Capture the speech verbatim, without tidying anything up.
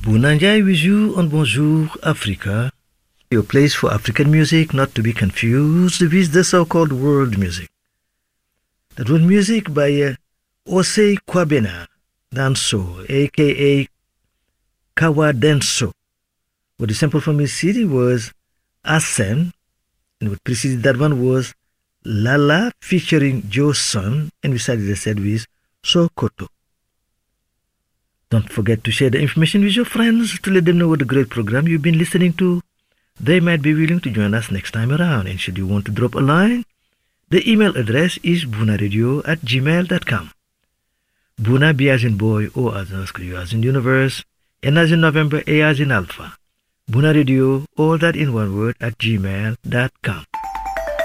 Bounanjai with you on Bonjour Africa, your place for African music, not to be confused with the so-called world music. That was music by uh, Osei Kwabena Danso, aka Kawa Denso. What the sample from his city was Asen, and what preceded that one was Lala featuring Joe Sun, and we started the set with Sokoto. Don't forget to share the information with your friends to let them know what a great program you've been listening to. They might be willing to join us next time around. And should you want to drop a line, the email address is bunaradio at gmail dot com. Buna, B as in boy, O as in Oscar, U as in universe, N as in November, A as in alpha. Bunaradio, all that in one word, at gmail dot com.